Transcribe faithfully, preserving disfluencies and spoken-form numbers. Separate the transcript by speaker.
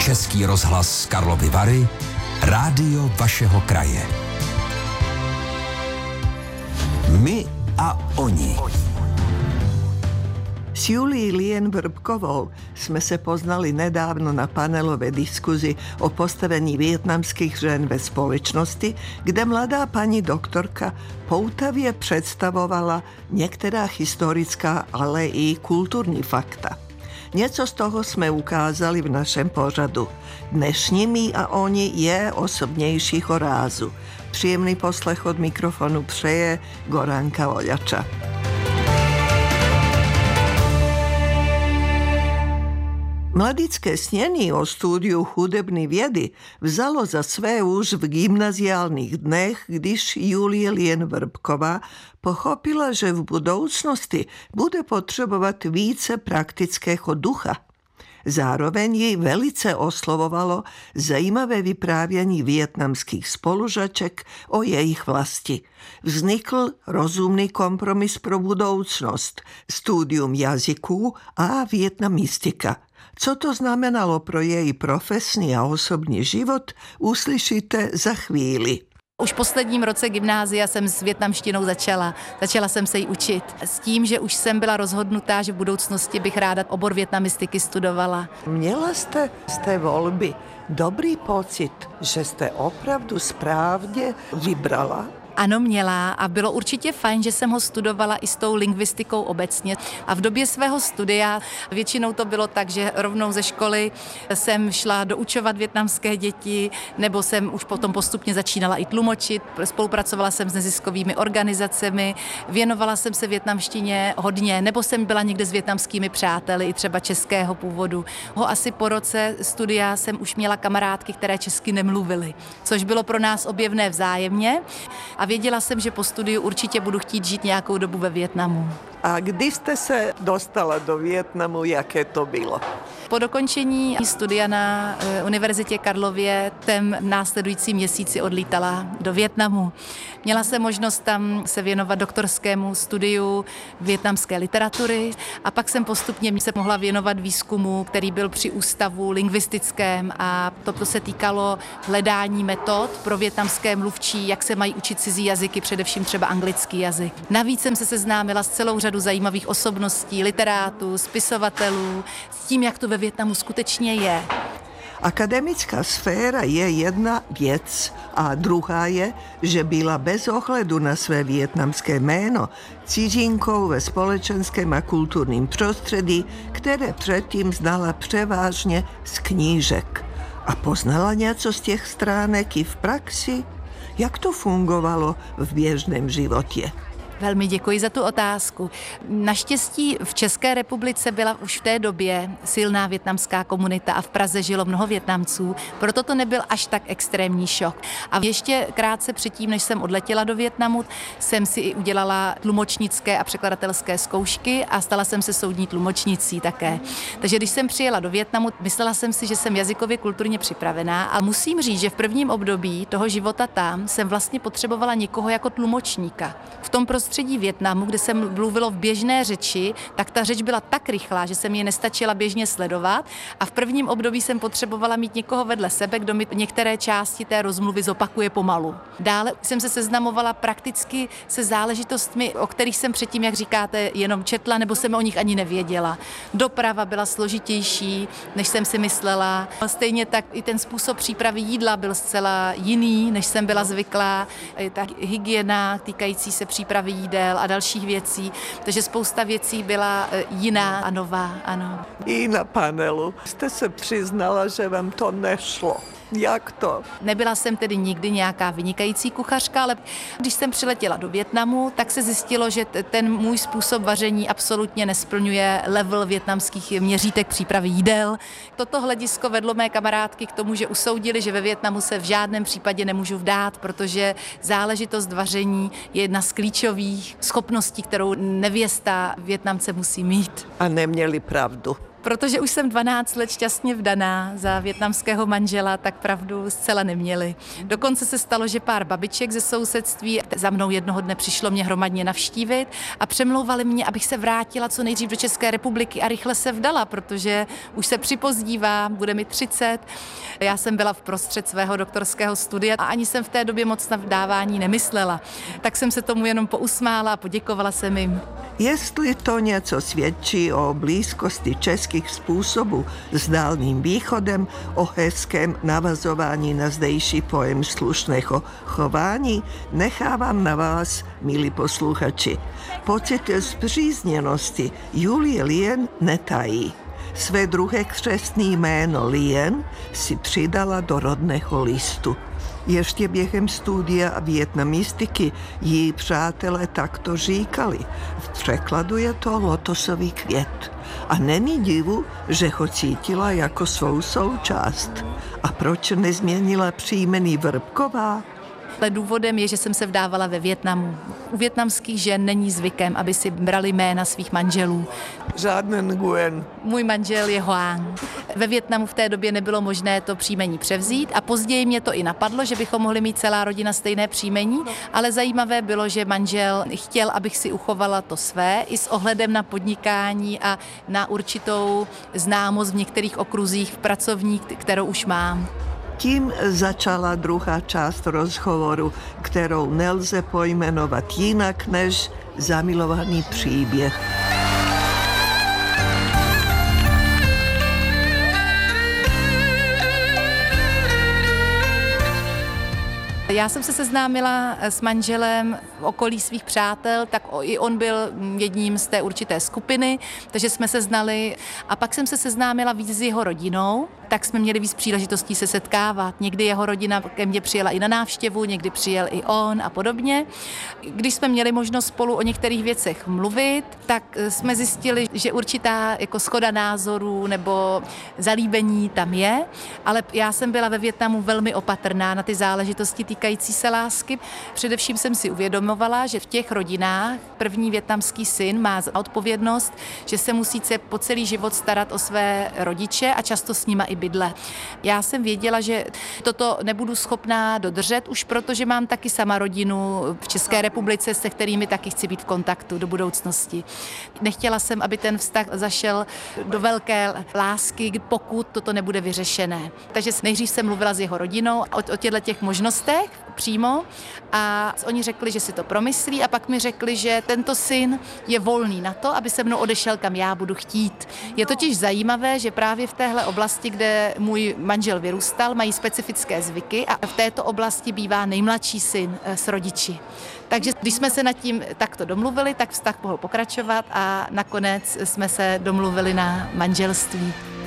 Speaker 1: Český rozhlas Karlovy Vary, rádio vašeho kraje. My a oni.
Speaker 2: S Julií Lien-Vrbkovou jsme se poznali nedávno na panelové diskuzi o postavení vietnamských žen ve společnosti, kde mladá paní doktorka poutavě představovala některá historická, ale i kulturní fakta. Něco z toho jsme ukázali v našem pořadu. Dnešní My a oni je osobnějšího rázu. Příjemný poslech od mikrofonu přeje Goranka Voljača. Mladické snění o studiu hudební vědy vzalo za své už v gymnaziálních dnech, když Julie Lien-Vrbková pochopila, že v budoucnosti bude potřebovat více praktického ducha. Zároveň jej velice oslovovalo zajímavé vyprávění vietnamských spolužaček o jejich vlasti. Vznikl rozumný kompromis pro budoucnost, studium jazyků a vietnamistika. Co to znamenalo pro její profesní a osobní život, uslyšíte za chvíli.
Speaker 3: Už v posledním roce gymnázia jsem s vietnamštinou začala. Začala jsem se jí učit. S tím, že už jsem byla rozhodnutá, že v budoucnosti bych ráda obor vietnamistiky studovala.
Speaker 2: Měla jste z té volby dobrý pocit, že jste opravdu správně vybrala?
Speaker 3: Ano, měla a bylo určitě fajn, že jsem ho studovala i s tou lingvistikou obecně. A v době svého studia většinou to bylo tak, že rovnou ze školy jsem šla doučovat vietnamské děti, nebo jsem už potom postupně začínala i tlumočit, spolupracovala jsem s neziskovými organizacemi, věnovala jsem se vietnamštině hodně, nebo jsem byla někde s vietnamskými přáteli, i třeba českého původu. Ho asi po roce studia jsem už měla kamarádky, které česky nemluvily, což bylo pro nás objevné vzájemně. A věděla jsem, že po studiu určitě budu chtít žít nějakou dobu ve Vietnamu.
Speaker 2: A když jste se dostala do Vietnamu, jaké to bylo?
Speaker 3: Po dokončení studia na Univerzitě Karlově tém následující měsíci odlítala do Vietnamu. Měla jsem možnost tam se věnovat doktorskému studiu vietnamské literatury a pak jsem postupně se mohla věnovat výzkumu, který byl při ústavu lingvistickém a toto se týkalo hledání metod pro vietnamské mluvčí, jak se mají učit cizí jazyky, především třeba anglický jazyk. Navíc jsem se seznámila s celou řadu zajímavých osobností, literátů, spisovatelů, s tím, jak to ve Vietnamu skutečně je.
Speaker 2: Akademická sféra je jedna věc a druhá je, že byla bez ohledu na své vietnamské jméno cizinkou ve společenském a kulturním prostředí, které předtím znala převážně z knížek. A poznala něco z těch stránek i v praxi? Jak to fungovalo v běžném životě?
Speaker 3: Velmi děkuji za tu otázku. Naštěstí v České republice byla už v té době silná vietnamská komunita a v Praze žilo mnoho Vietnamců, proto to nebyl až tak extrémní šok. A ještě krátce předtím, než jsem odletěla do Vietnamu, jsem si i udělala tlumočnické a překladatelské zkoušky a stala jsem se soudní tlumočnicí také. Takže když jsem přijela do Vietnamu, myslela jsem si, že jsem jazykově kulturně připravená a musím říct, že v prvním období toho života tam jsem vlastně potřebovala někoho jako tlumočníka. V tom prostředí Vietnamu, kde se mluvilo v běžné řeči, tak ta řeč byla tak rychlá, že se mi nestačila běžně sledovat a v prvním období jsem potřebovala mít někoho vedle sebe, kdo mi některé části té rozmluvy zopakuje pomalu. Dále jsem se seznamovala prakticky se záležitostmi, o kterých jsem předtím, jak říkáte, jenom četla, nebo jsem o nich ani nevěděla. Doprava byla složitější, než jsem si myslela. Stejně tak i ten způsob přípravy jídla byl zcela jiný, než jsem byla zvyklá. Ta hygiena týkající se přípravy jídel a dalších věcí, takže spousta věcí byla jiná a nová, ano.
Speaker 2: I na panelu jste se přiznala, že vám to nešlo. Jak to?
Speaker 3: Nebyla jsem tedy nikdy nějaká vynikající kuchařka, ale když jsem přiletěla do Vietnamu, tak se zjistilo, že ten můj způsob vaření absolutně nesplňuje level vietnamských měřítek přípravy jídel. Toto hledisko vedlo mé kamarádky k tomu, že usoudili, že ve Vietnamu se v žádném případě nemůžu vdát, protože záležitost vaření je jedna z klíčových schopností, kterou nevěsta Vietnamce musí mít.
Speaker 2: A neměli pravdu.
Speaker 3: Protože už jsem dvanáct let šťastně vdaná za vietnamského manžela, tak pravdu zcela neměli. Dokonce se stalo, že pár babiček ze sousedství za mnou jednoho dne přišlo mě hromadně navštívit a přemlouvali mě, abych se vrátila co nejdřív do České republiky a rychle se vdala, protože už se připozdívá, bude mi třicet. Já jsem byla v prostřed svého doktorského studia a ani jsem v té době moc na vdávání nemyslela. Tak jsem se tomu jenom pousmála a poděkovala jsem jim.
Speaker 2: Jestli to něco svědčí o blízkosti českých způsobů s Dálným východem, o hezkém navazování na zdejší pojem slušného chování, nechávám na vás, milí posluchači. Pocit spřízněnosti Julie Lien netají. Své druhé křestní jméno Lien si přidala do rodného listu. Ještě během studia vietnamistiky jí přátelé takto říkali. V překladu je to lotosový květ. A není divu, že ho cítila jako svou součást. A proč nezměnila příjmení Vrbková?
Speaker 3: Ale důvodem je, že jsem se vdávala ve Vietnamu. U vietnamských žen není zvykem, aby si brali jména svých manželů.
Speaker 2: Žádný Nguyen.
Speaker 3: Můj manžel je Hoang. Ve Vietnamu v té době nebylo možné to příjmení převzít a později mě to i napadlo, že bychom mohli mít celá rodina stejné příjmení, ale zajímavé bylo, že manžel chtěl, abych si uchovala to své i s ohledem na podnikání a na určitou známost v některých okruzích pracovních, kterou už mám.
Speaker 2: Tím začala druhá část rozhovoru, kterou nelze pojmenovat jinak než zamilovaný příběh.
Speaker 3: Já jsem se seznámila s manželem v okolí svých přátel, tak i on byl jedním z té určité skupiny, takže jsme se znali a pak jsem se seznámila víc s jeho rodinou, tak jsme měli víc příležitostí se setkávat. Někdy jeho rodina ke mně přijela i na návštěvu, někdy přijel i on a podobně. Když jsme měli možnost spolu o některých věcech mluvit, tak jsme zjistili, že určitá jako shoda názorů nebo zalíbení tam je, ale já jsem byla ve Vietnamu velmi opatrná na ty záležitosti týkající se lásky. Především jsem si uvědomovala, že v těch rodinách první vietnamský syn má odpovědnost, že se musí po celý život starat o své rodiče a často s nima i bydle. Já jsem věděla, že toto nebudu schopná dodržet, už protože mám taky sama rodinu v České republice, se kterými taky chci být v kontaktu do budoucnosti. Nechtěla jsem, aby ten vztah zašel do velké lásky, pokud toto nebude vyřešené. Takže nejdřív jsem mluvila s jeho rodinou o, o těchto těch možnostech přímo a oni řekli, že si to promyslí a pak mi řekli, že tento syn je volný na to, aby se mnou odešel, kam já budu chtít. Je totiž zajímavé, že právě v téhle oblasti, kde můj manžel vyrůstal, mají specifické zvyky a v této oblasti bývá nejmladší syn s rodiči. Takže když jsme se nad tím takto domluvili, tak vztah mohl pokračovat a nakonec jsme se domluvili na manželství.